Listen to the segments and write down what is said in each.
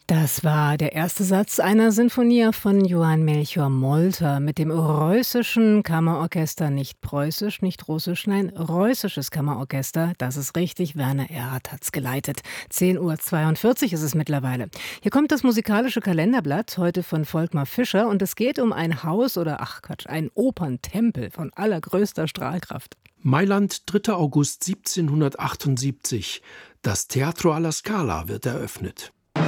Das war der erste Satz einer Sinfonie von Johann Melchior Molter mit dem Reußischen Kammerorchester, nicht preußisch, nicht russisch, nein, Reußisches Kammerorchester. Das ist richtig, Werner Erhardt hat's geleitet. 10:42 Uhr ist es mittlerweile. Hier kommt das musikalische Kalenderblatt, heute von Volkmar Fischer, und es geht um ein Haus ein Operntempel von allergrößter Strahlkraft. Mailand, 3. August 1778. Das Teatro alla Scala wird eröffnet.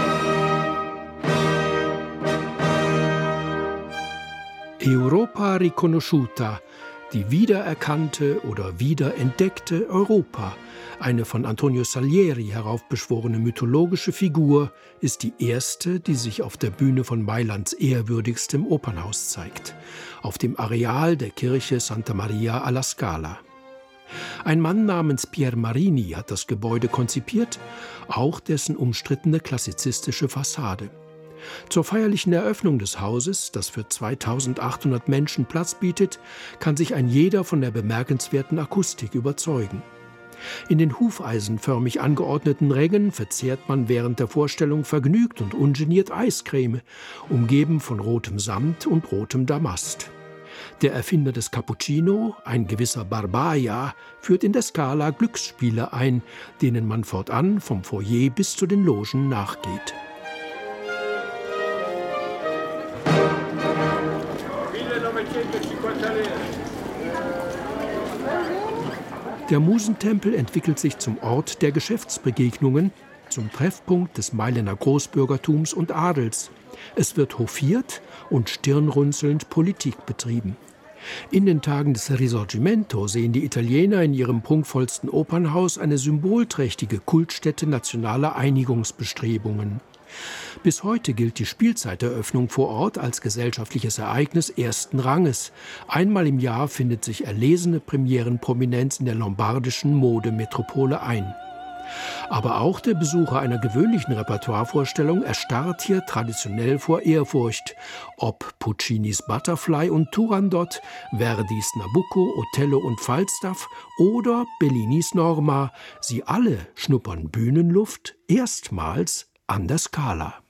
Europa riconosciuta, die wiedererkannte oder wiederentdeckte Europa, eine von Antonio Salieri heraufbeschworene mythologische Figur, ist die erste, die sich auf der Bühne von Mailands ehrwürdigstem Opernhaus zeigt, auf dem Areal der Kirche Santa Maria alla Scala. Ein Mann namens Pier Marini hat das Gebäude konzipiert, auch dessen umstrittene klassizistische Fassade. Zur feierlichen Eröffnung des Hauses, das für 2800 Menschen Platz bietet, kann sich ein jeder von der bemerkenswerten Akustik überzeugen. In den hufeisenförmig angeordneten Rängen verzehrt man während der Vorstellung vergnügt und ungeniert Eiscreme, umgeben von rotem Samt und rotem Damast. Der Erfinder des Cappuccino, ein gewisser Barbaia, führt in der Scala Glücksspiele ein, denen man fortan vom Foyer bis zu den Logen nachgeht. Der Musentempel entwickelt sich zum Ort der Geschäftsbegegnungen, zum Treffpunkt des Mailänder Großbürgertums und Adels. Es wird hofiert und stirnrunzelnd Politik betrieben. In den Tagen des Risorgimento sehen die Italiener in ihrem prunkvollsten Opernhaus eine symbolträchtige Kultstätte nationaler Einigungsbestrebungen. Bis heute gilt die Spielzeiteröffnung vor Ort als gesellschaftliches Ereignis ersten Ranges. Einmal im Jahr findet sich erlesene Premierenprominenz in der lombardischen Modemetropole ein. Aber auch der Besucher einer gewöhnlichen Repertoirevorstellung erstarrt hier traditionell vor Ehrfurcht. Ob Puccinis Butterfly und Turandot, Verdis Nabucco, Othello und Falstaff oder Bellinis Norma, sie alle schnuppern Bühnenluft erstmals an der Scala.